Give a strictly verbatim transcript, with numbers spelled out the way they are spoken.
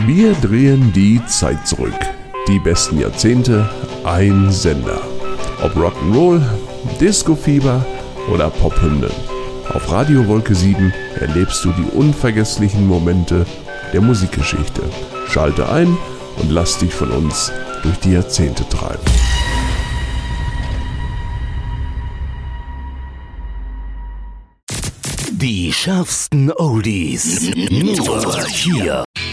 Wir drehen die Zeit zurück. Die besten Jahrzehnte, ein Sender. Ob Rock'n'Roll, Disco-Fieber oder Pophymnen. Auf Radio Wolke sieben erlebst du die unvergesslichen Momente der Musikgeschichte. Schalte ein und lass dich von uns durch die Jahrzehnte treiben. Die schärfsten Oldies. Nur hier.